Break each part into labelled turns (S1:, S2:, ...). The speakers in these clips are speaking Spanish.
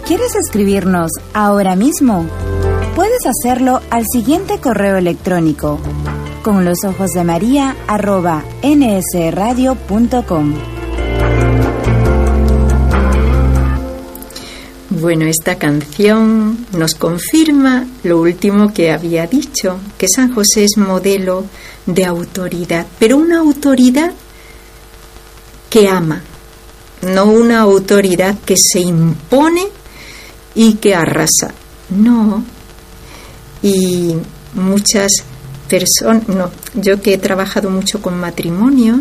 S1: ¿Quieres escribirnos ahora mismo? Puedes hacerlo al siguiente correo electrónico: conlosojosdemaria@nsradio.com.
S2: Bueno, esta canción nos confirma lo último que había dicho, que San José es modelo de autoridad, pero una autoridad que ama, no una autoridad que se impone y que arrasa, no. Y muchas personas, no, yo que he trabajado mucho con matrimonios,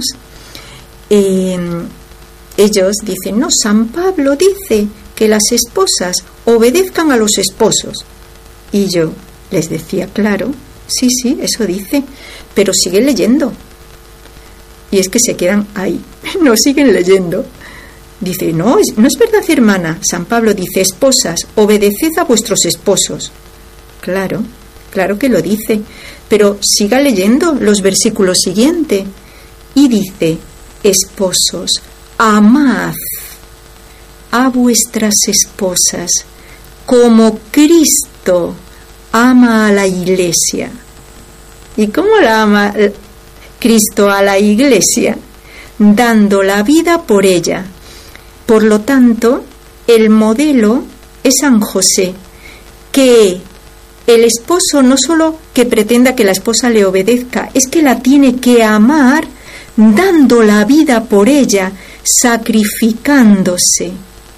S2: ellos dicen, no, San Pablo dice que las esposas obedezcan a los esposos. Y yo les decía, claro, sí, eso dice, pero sigue leyendo. Y es que se quedan ahí, no siguen leyendo. Dice, no es verdad, hermana. San Pablo dice, esposas, obedeced a vuestros esposos. Claro que lo dice, pero siga leyendo los versículos siguientes. Y dice, esposos, amad a vuestras esposas como Cristo ama a la Iglesia. ¿Y cómo la ama Cristo a la Iglesia? Dando la vida por ella. Por lo tanto, el modelo es San José, que el esposo no solo que pretenda que la esposa le obedezca, es que la tiene que amar dando la vida por ella, sacrificándose.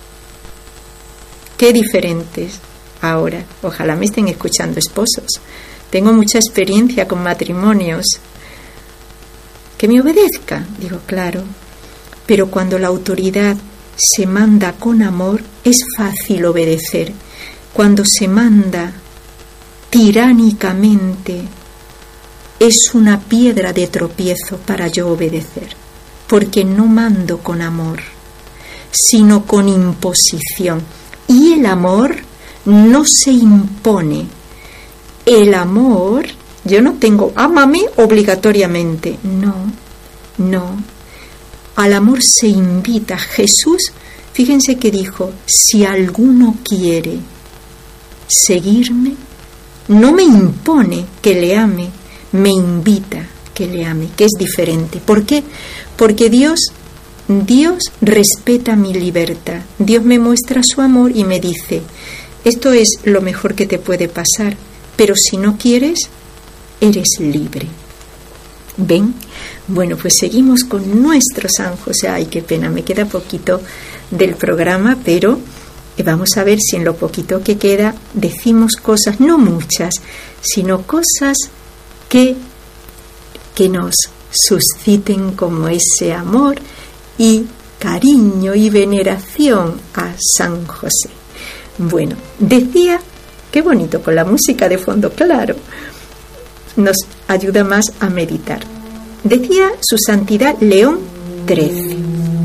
S2: Qué diferentes ahora. Ojalá me estén escuchando esposos. Tengo mucha experiencia con matrimonios. ¿Que me obedezca? Digo, claro. Pero cuando la autoridad se manda con amor, es fácil obedecer. Cuando se manda tiránicamente, es una piedra de tropiezo para yo obedecer. Porque no mando con amor, sino con imposición. Y el amor no se impone. El amor, yo no tengo, ámame obligatoriamente. No. Al amor se invita. Jesús, fíjense que dijo, si alguno quiere seguirme, no me impone que le ame, me invita que le ame, que es diferente. ¿Por qué? Porque Dios respeta mi libertad. Dios me muestra su amor y me dice, esto es lo mejor que te puede pasar, pero si no quieres, eres libre. ¿Ven? Bueno, pues seguimos con nuestro San José. Ay, qué pena, me queda poquito del programa, pero vamos a ver si en lo poquito que queda decimos cosas, no muchas, sino cosas que nos susciten como ese amor y cariño y veneración a San José. Bueno, decía, qué bonito con la música de fondo, claro, nos ayuda más a meditar. Decía su santidad León XIII,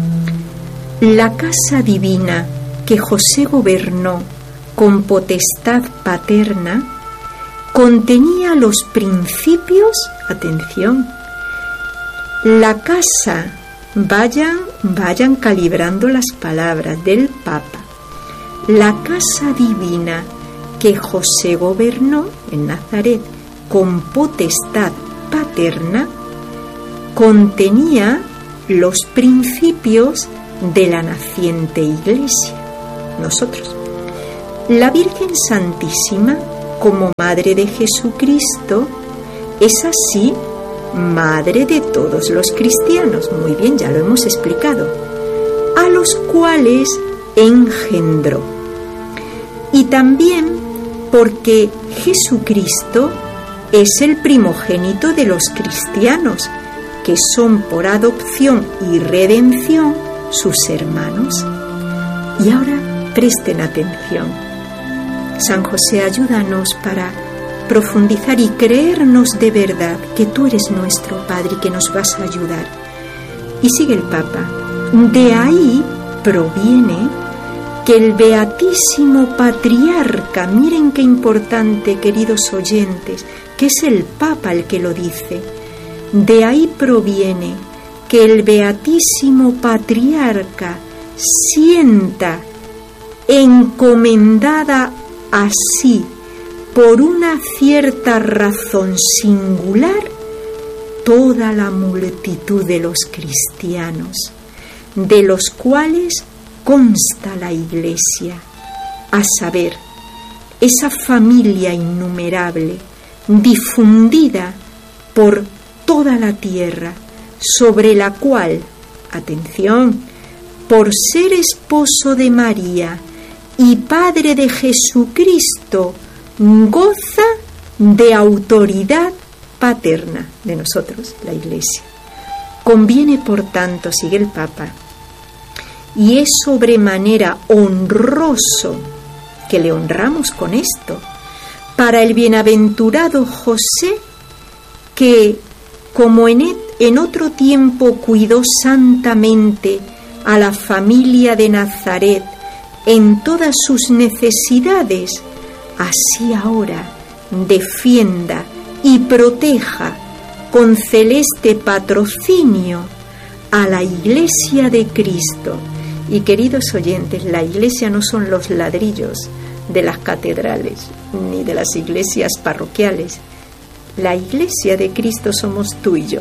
S2: la casa divina que José gobernó con potestad paterna contenía los principios, atención, la casa, vayan calibrando las palabras del Papa, la casa divina que José gobernó en Nazaret con potestad paterna contenía los principios de la naciente Iglesia, nosotros. La Virgen Santísima, como Madre de Jesucristo, es así Madre de todos los cristianos. Muy bien, ya lo hemos explicado. A los cuales engendró. Y también porque Jesucristo es el primogénito de los cristianos, que son por adopción y redención sus hermanos. Y ahora presten atención. San José, ayúdanos para profundizar y creernos de verdad que tú eres nuestro Padre y que nos vas a ayudar. Y sigue el Papa. De ahí proviene que el Beatísimo Patriarca, miren qué importante, queridos oyentes, que es el Papa el que lo dice. De ahí proviene que el Beatísimo Patriarca sienta encomendada así por una cierta razón singular toda la multitud de los cristianos, de los cuales consta la Iglesia, a saber, esa familia innumerable, difundida por toda la tierra, sobre la cual, atención, por ser esposo de María y padre de Jesucristo, goza de autoridad paterna de nosotros, la Iglesia. Conviene, por tanto, sigue el Papa, y es sobremanera honroso que le honramos con esto, para el bienaventurado José, que, como en otro tiempo cuidó santamente a la familia de Nazaret en todas sus necesidades, así ahora defienda y proteja con celeste patrocinio a la Iglesia de Cristo. Y queridos oyentes, la Iglesia no son los ladrillos de las catedrales ni de las iglesias parroquiales. La Iglesia de Cristo somos tú y yo.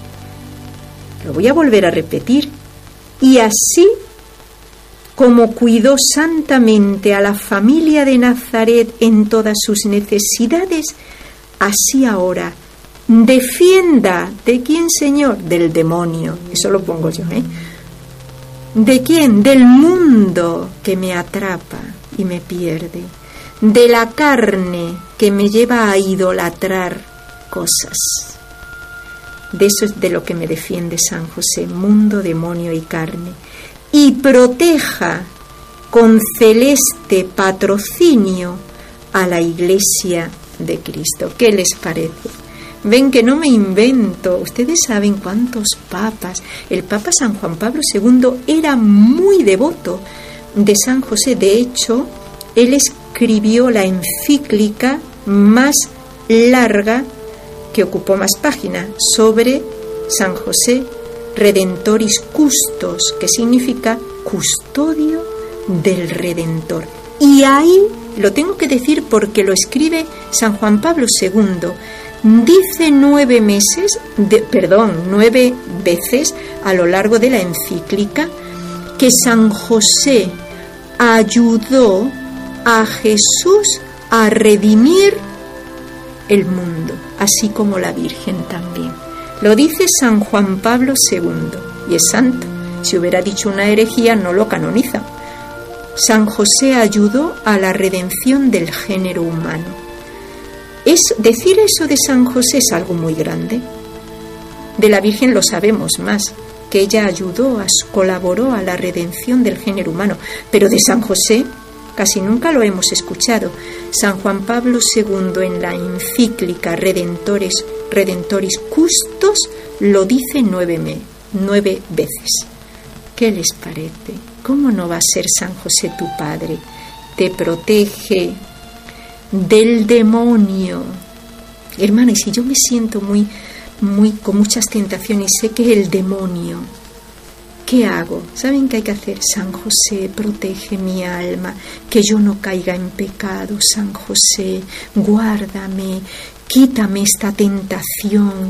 S2: Lo voy a volver a repetir. Y así como cuidó santamente a la familia de Nazaret en todas sus necesidades, así ahora defienda. ¿De quién, Señor? Del demonio. Eso lo pongo yo, ¿eh? ¿De quién? Del mundo que me atrapa y me pierde. De la carne que me lleva a idolatrar cosas. De eso es de lo que me defiende San José, mundo, demonio y carne. Y proteja con celeste patrocinio a la Iglesia de Cristo. ¿Qué les parece? Ven que no me invento. Ustedes saben cuántos papas. El Papa San Juan Pablo II era muy devoto de San José. De hecho, él escribió la encíclica más larga, que ocupó más páginas, sobre San José Redentoris Custos, que significa custodio del Redentor. Y ahí, lo tengo que decir porque lo escribe San Juan Pablo II, dice 9 veces a lo largo de la encíclica que San José ayudó a Jesús a redimir el mundo, así como la Virgen también. Lo dice San Juan Pablo II y es santo. Si hubiera dicho una herejía, no lo canoniza. San José ayudó a la redención del género humano. Decir eso de San José es algo muy grande. De la Virgen lo sabemos más, que ella colaboró a la redención del género humano, pero de San José casi nunca lo hemos escuchado. San Juan Pablo II en la encíclica Redentoris Custos lo dice 9 veces. ¿Qué les parece? ¿Cómo no va a ser San José tu padre? Te protege del demonio. Hermana, y si yo me siento muy con muchas tentaciones y sé que es el demonio, ¿qué hago? ¿Saben qué hay que hacer? San José, protege mi alma, que yo no caiga en pecado. San José, guárdame, quítame esta tentación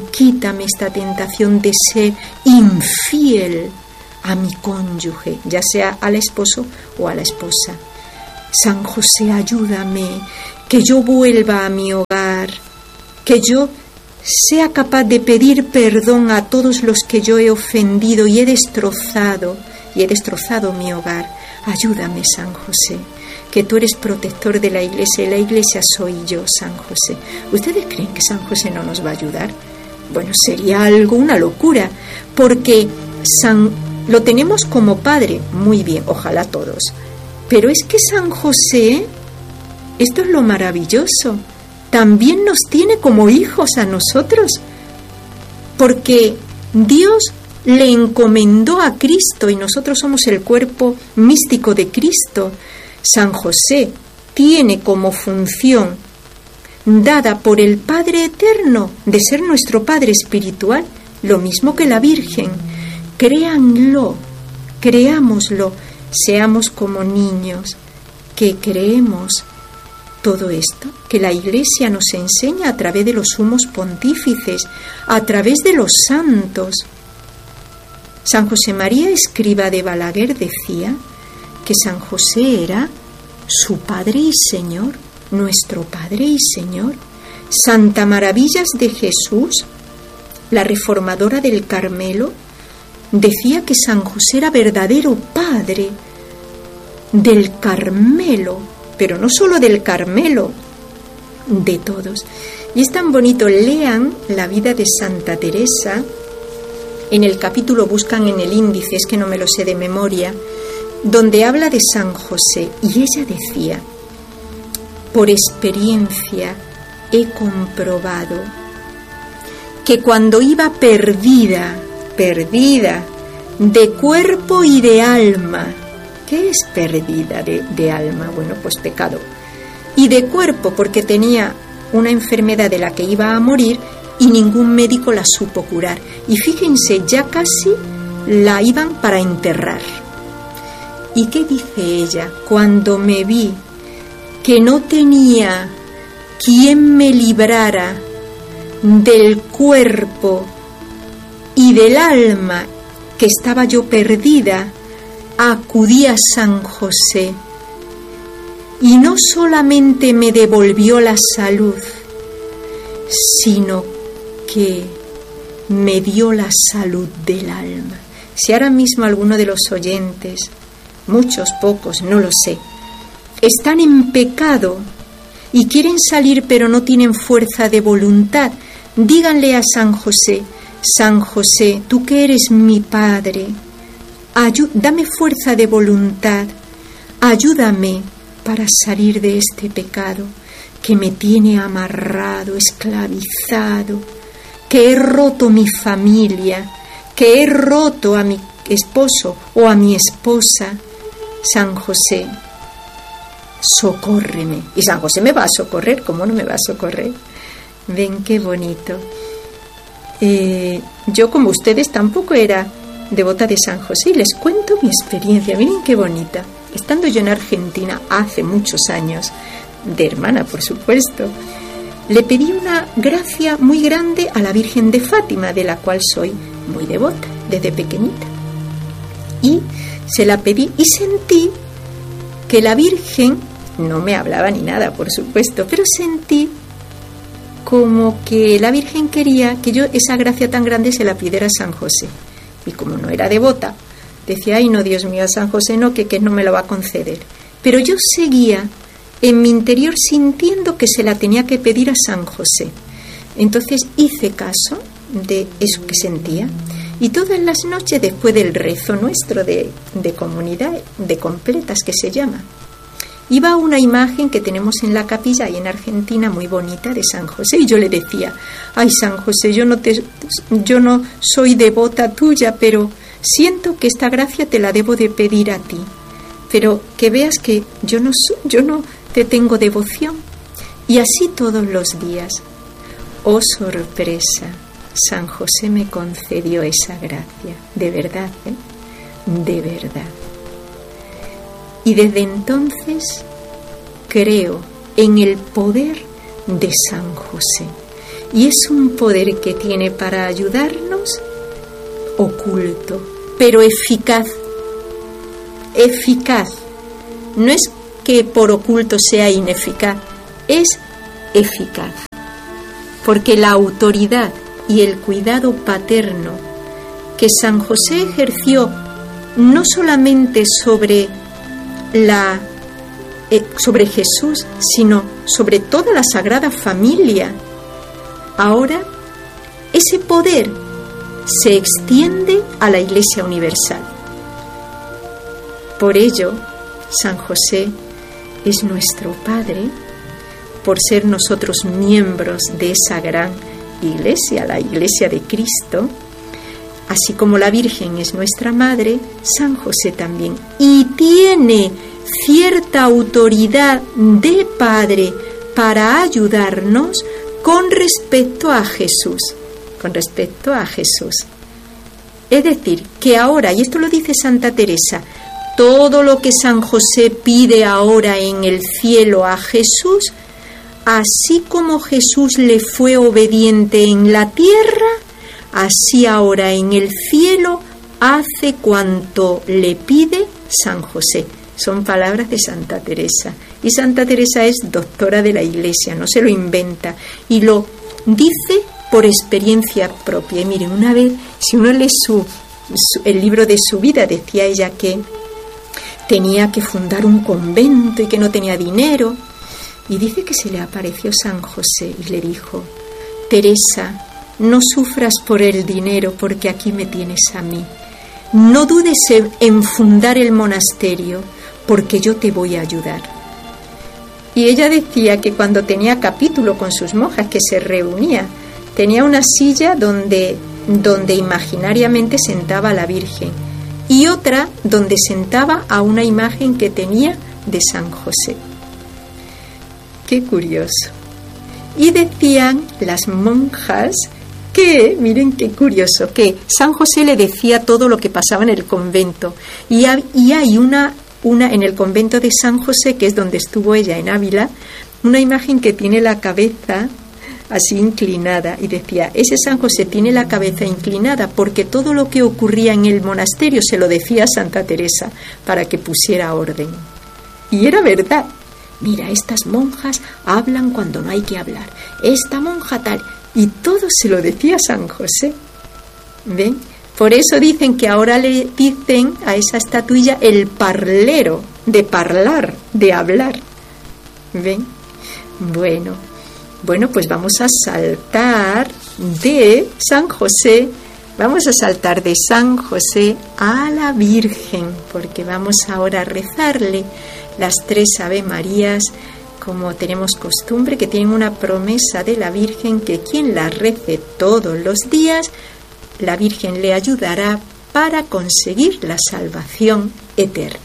S2: de ser infiel a mi cónyuge, ya sea al esposo o a la esposa. San José, ayúdame, que yo vuelva a mi hogar, que yo sea capaz de pedir perdón a todos los que yo he ofendido y he destrozado mi hogar. Ayúdame, San José, que tú eres protector de la Iglesia y la Iglesia soy yo, San José. ¿Ustedes creen que San José no nos va a ayudar? Bueno, sería una locura, porque lo tenemos como padre, muy bien, ojalá todos. Pero es que San José, esto es lo maravilloso, también nos tiene como hijos a nosotros, porque Dios le encomendó a Cristo y nosotros somos el cuerpo místico de Cristo. San José tiene como función dada por el Padre Eterno de ser nuestro Padre espiritual, lo mismo que la Virgen. Créanlo, creámoslo, seamos como niños que creemos todo esto, que la Iglesia nos enseña a través de los sumos pontífices, a través de los santos. San José María Escriba de Balaguer decía que San José era su Padre y Señor, nuestro Padre y Señor. Santa Maravillas de Jesús, la reformadora del Carmelo, decía que San José era verdadero Padre del Carmelo, pero no solo del Carmelo, de todos. Y es tan bonito, lean la vida de Santa Teresa. En el capítulo, buscan en el índice, es que no me lo sé de memoria, donde habla de San José, y ella decía: por experiencia he comprobado que cuando iba perdida de cuerpo y de alma. ¿Qué es perdida de alma? Bueno, pues pecado. Y de cuerpo, porque tenía una enfermedad de la que iba a morir y ningún médico la supo curar. Y fíjense, ya casi la iban para enterrar. ¿Y qué dice ella? Cuando me vi que no tenía quien me librara del cuerpo y del alma, que estaba yo perdida, acudí a San José, y no solamente me devolvió la salud, sino que me dio la salud del alma. Si ahora mismo alguno de los oyentes, muchos, pocos, no lo sé, están en pecado y quieren salir pero no tienen fuerza de voluntad, díganle a San José: San José, tú que eres mi Padre, dame fuerza de voluntad, ayúdame para salir de este pecado que me tiene amarrado, esclavizado, que he roto mi familia, que he roto a mi esposo o a mi esposa. San José, socórreme. Y San José me va a socorrer, ¿cómo no me va a socorrer? Ven qué bonito. Yo, como ustedes, tampoco era devota de San José, y les cuento mi experiencia. Miren qué bonita. Estando yo en Argentina hace muchos años, de hermana por supuesto, le pedí una gracia muy grande a la Virgen de Fátima, de la cual soy muy devota desde pequeñita. Y se la pedí y sentí que la Virgen no me hablaba ni nada, por supuesto, pero sentí como que la Virgen quería que yo esa gracia tan grande se la pidiera a San José. Y como no era devota, decía: ay no, Dios mío, a San José no, que no me lo va a conceder. Pero yo seguía en mi interior sintiendo que se la tenía que pedir a San José. Entonces hice caso de eso que sentía, y todas las noches, después del rezo nuestro de comunidad, de completas que se llama, iba a una imagen que tenemos en la capilla ahí en Argentina, muy bonita, de San José, y yo le decía: ay San José, yo no soy devota tuya, pero siento que esta gracia te la debo de pedir a ti, pero que veas que yo no te tengo devoción. Y así todos los días. Oh sorpresa, San José me concedió esa gracia, de verdad, de verdad. Y desde entonces creo en el poder de San José. Y es un poder que tiene para ayudarnos oculto, pero eficaz. Eficaz. No es que por oculto sea ineficaz, es eficaz. Porque la autoridad y el cuidado paterno que San José ejerció no solamente sobre Jesús, sino sobre toda la Sagrada Familia, ahora ese poder se extiende a la Iglesia Universal. Por ello, San José es nuestro Padre, por ser nosotros miembros de esa gran Iglesia, la Iglesia de Cristo. Así como la Virgen es nuestra Madre, San José también. Y tiene cierta autoridad de Padre para ayudarnos con respecto a Jesús. Con respecto a Jesús. Es decir, que ahora, y esto lo dice Santa Teresa, todo lo que San José pide ahora en el cielo a Jesús, así como Jesús le fue obediente en la tierra, así ahora en el cielo hace cuanto le pide San José. Son palabras de Santa Teresa. Y Santa Teresa es doctora de la Iglesia, no se lo inventa. Y lo dice por experiencia propia. Y miren, una vez, si uno lee el libro de su vida, decía ella que tenía que fundar un convento y que no tenía dinero. Y dice que se le apareció San José y le dijo: Teresa, no sufras por el dinero porque aquí me tienes a mí. No dudes en fundar el monasterio porque yo te voy a ayudar. Y ella decía que cuando tenía capítulo con sus monjas, que se reunía, tenía una silla donde imaginariamente sentaba a la Virgen y otra donde sentaba a una imagen que tenía de San José. Qué curioso. Y decían las monjas que, miren qué curioso, que San José le decía todo lo que pasaba en el convento. Y hay una en el convento de San José, que es donde estuvo ella en Ávila, una imagen que tiene la cabeza así inclinada, y decía: ese San José tiene la cabeza inclinada porque todo lo que ocurría en el monasterio se lo decía a Santa Teresa para que pusiera orden. Y era verdad. Mira, estas monjas hablan cuando no hay que hablar, esta monja tal, y todo se lo decía San José. ¿Ven? Por eso dicen que ahora le dicen a esa estatuilla el parlero, de parlar, de hablar. ¿Ven? Bueno, pues vamos a saltar de San José, a la Virgen, porque vamos ahora a rezarle las 3 Ave Marías, como tenemos costumbre, que tienen una promesa de la Virgen, que quien la rece todos los días, la Virgen le ayudará para conseguir la salvación eterna.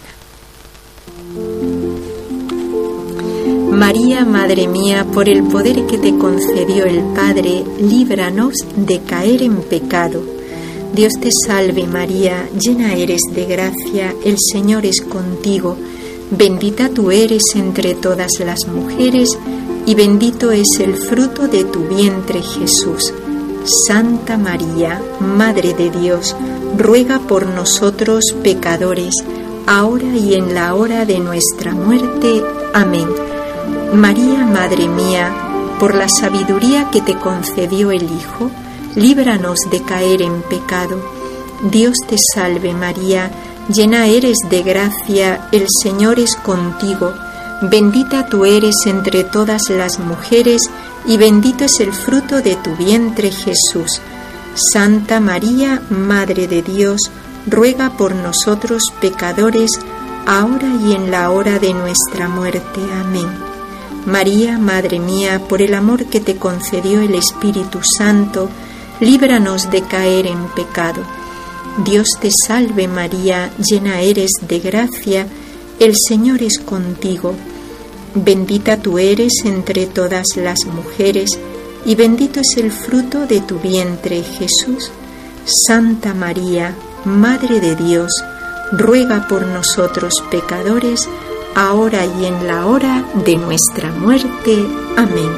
S2: María, Madre mía, por el poder que te concedió el Padre, líbranos de caer en pecado. Dios te salve María, llena eres de gracia, el Señor es contigo. Bendita tú eres entre todas las mujeres, y bendito es el fruto de tu vientre, Jesús. Santa María, Madre de Dios, ruega por nosotros pecadores, ahora y en la hora de nuestra muerte. Amén. María, Madre mía, por la sabiduría que te concedió el Hijo, líbranos de caer en pecado. Dios te salve María, llena eres de gracia, el Señor es contigo. Bendita tú eres entre todas las mujeres, y bendito es el fruto de tu vientre, Jesús. Santa María, Madre de Dios, ruega por nosotros pecadores, ahora y en la hora de nuestra muerte. Amén. María, Madre mía, por el amor que te concedió el Espíritu Santo, líbranos de caer en pecado. Dios te salve María, llena eres de gracia, el Señor es contigo. Bendita tú eres entre todas las mujeres, y bendito es el fruto de tu vientre, Jesús. Santa María, Madre de Dios, ruega por nosotros pecadores, ahora y en la hora de nuestra muerte. Amén.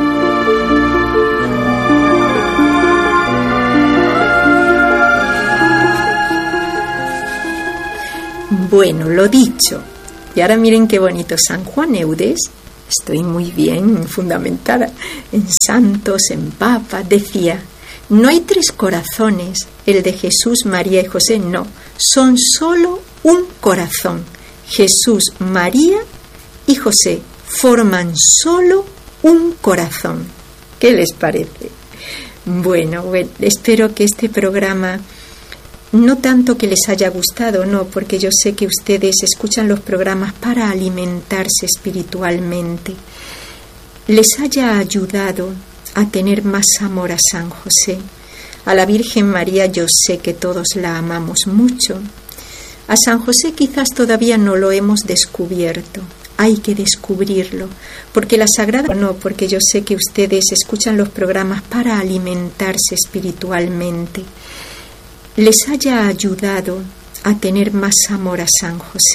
S2: Bueno, lo dicho. Y ahora miren qué bonito. San Juan Eudes, estoy muy bien fundamentada en santos, en papas, decía: no hay 3 corazones, el de Jesús, María y José, no, son solo un corazón. Jesús, María y José forman solo un corazón. ¿Qué les parece? Bueno, espero que este programa, no tanto que les haya gustado, no, porque yo sé que ustedes escuchan los programas para alimentarse espiritualmente, les haya ayudado a tener más amor a San José. A la Virgen María yo sé que todos la amamos mucho. A San José quizás todavía no lo hemos descubierto. Hay que descubrirlo, porque la Sagrada... No, porque yo sé que ustedes escuchan los programas para alimentarse espiritualmente, les haya ayudado a tener más amor a San José.